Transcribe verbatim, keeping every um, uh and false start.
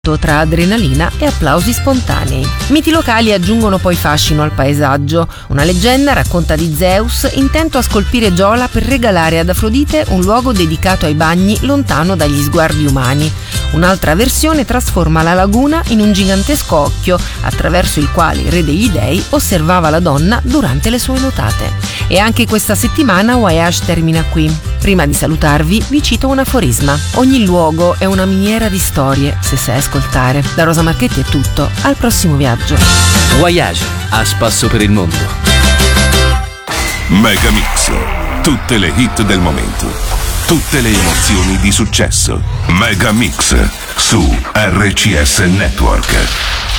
tra adrenalina e applausi spontanei. Miti locali aggiungono poi fascino al paesaggio. Una leggenda racconta di Zeus intento a scolpire Giola per regalare ad Afrodite un luogo dedicato ai bagni lontano dagli sguardi umani. Un'altra versione trasforma la laguna in un gigantesco occhio attraverso il quale il re degli dei osservava la donna durante le sue nuotate. E anche questa settimana Voyage termina qui. Prima di salutarvi vi cito un aforisma: ogni luogo è una miniera di storie se sai ascoltare. Da Rosa Marchetti è tutto, al prossimo viaggio. Voyage, a spasso per il mondo. Megamix, tutte le hit del momento, tutte le emozioni di successo. Megamix su R C S Network.